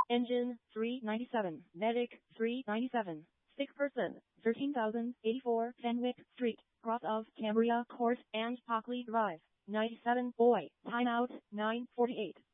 Engine 397, Medic 397, sick person 13,084 Fenwick Street, cross of Cambria Court and Hockley Drive, 97 boy, timeout 9:48.